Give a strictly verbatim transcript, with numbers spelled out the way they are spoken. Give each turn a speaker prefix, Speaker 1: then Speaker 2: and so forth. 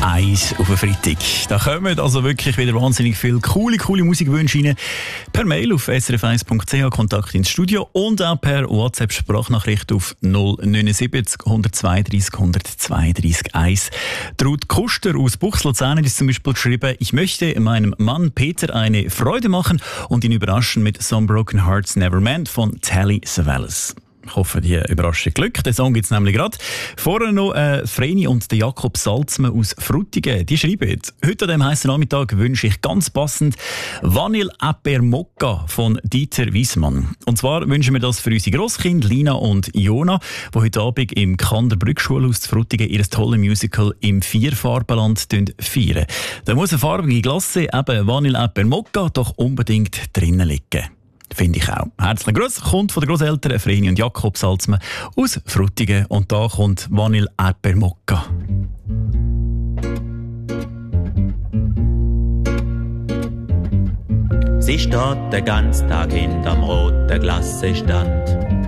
Speaker 1: eins auf den Freitag. Da kommen also wirklich wieder wahnsinnig viele coole, coole Musikwünsche rein. Per Mail auf s r f eins punkt c h, Kontakt ins Studio und auch per WhatsApp-Sprachnachricht auf null neun sieben null eins zwei drei null zwei drei eins. Ruth Kuster aus Buchs-Luzern ist zum Beispiel geschrieben: Ich möchte meinem Mann Peter eine Freude machen und ihn überraschen mit Some Broken Hearts Never Mend von Telly Savalas. Ich hoffe, die Überraschung glückt. Den Song gibt es nämlich gerade. Vorher noch äh, Vreni und der Jakob Salzmann aus Frutigen. Die schreiben: Heute an diesem heißen Nachmittag wünsche ich ganz passend Vanille Aper Mokka von Dieter Wiesmann. Und zwar wünschen wir das für unsere Grosskinder Lina und Jona, die heute Abend im Kanderbrück-Schulhaus zu Frutigen ihr tolles Musical im Vierfarbenland feiern. Da muss eine farbige Glasse, eben Vanille Aper Mokka, doch unbedingt drinnen liegen. Finde ich auch. Herzlichen Gruß kommt von den Grosseltern Vreni und Jakob Salzmann aus Frutigen. Und da kommt Vanille Aper Mokka.
Speaker 2: Sie steht den ganzen Tag hinterm roten Glassestand.